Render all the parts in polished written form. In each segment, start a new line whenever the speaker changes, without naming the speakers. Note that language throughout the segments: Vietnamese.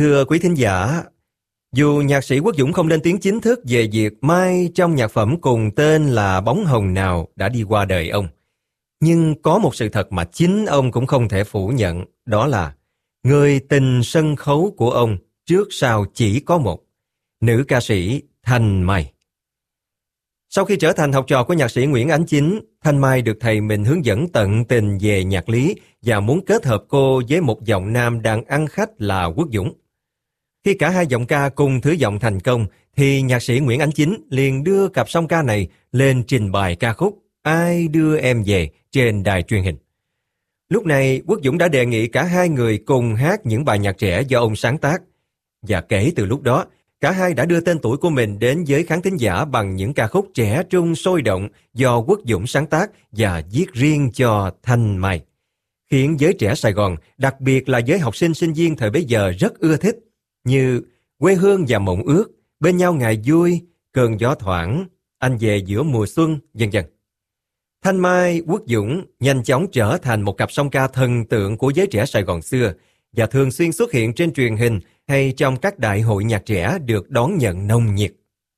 Thưa quý thính giả, dù nhạc sĩ Quốc Dũng không lên tiếng chính thức về việc Mai trong nhạc phẩm cùng tên là Bóng Hồng Nào đã đi qua đời ông, nhưng có một sự thật mà chính ông cũng không thể phủ nhận, đó là người tình sân khấu của ông trước sau chỉ có một, nữ ca sĩ Thanh Mai. Sau khi trở thành học trò của nhạc sĩ Nguyễn Ánh Chính, Thanh Mai được thầy mình hướng dẫn tận tình về nhạc lý và muốn kết hợp cô với một giọng nam đang ăn khách là Quốc Dũng. Khi cả hai giọng ca cùng thử giọng thành công, thì nhạc sĩ Nguyễn Ánh Chính liền đưa cặp song ca này lên trình bày ca khúc Ai Đưa Em Về trên đài truyền hình. Lúc này, Quốc Dũng đã đề nghị cả hai người cùng hát những bài nhạc trẻ do ông sáng tác. Và kể từ lúc đó, cả hai đã đưa tên tuổi của mình đến với khán thính giả bằng những ca khúc trẻ trung sôi động do Quốc Dũng sáng tác và viết riêng cho Thanh Mai, khiến giới trẻ Sài Gòn, đặc biệt là giới học sinh sinh viên thời bấy giờ rất ưa thích, như Quê Hương và Mộng Ước, Bên Nhau Ngày Vui, Cơn Gió Thoảng, Anh Về Giữa Mùa Xuân, vân vân. Thanh Mai, Quốc Dũng nhanh chóng trở thành một cặp song ca thần tượng của giới trẻ Sài Gòn xưa và thường xuyên xuất hiện trên truyền hình hay trong các đại hội nhạc trẻ được đón nhận nồng nhiệt.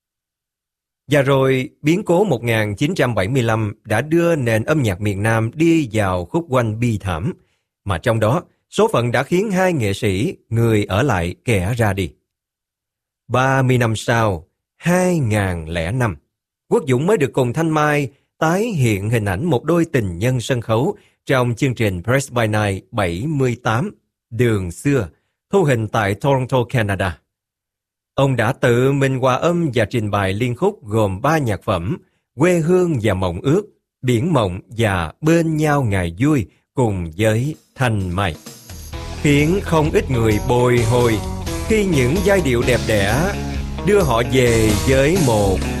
Và rồi, biến cố 1975 đã đưa nền âm nhạc miền Nam đi vào khúc quanh bi thảm, mà trong đó, số phận đã khiến hai nghệ sĩ, người ở lại kẻ ra đi. 30 năm sau, 2005, Quốc Dũng mới được cùng Thanh Mai tái hiện hình ảnh một đôi tình nhân sân khấu trong chương trình Press by Night 78, Đường Xưa, thu hình tại Toronto, Canada. Ông đã tự mình hòa âm và trình bày liên khúc gồm 3 nhạc phẩm, Quê Hương và Mộng Ước, Biển Mộng và Bên Nhau Ngày Vui cùng với Thanh Mai, khiến không ít người bồi hồi khi những giai điệu đẹp đẽ đưa họ về với một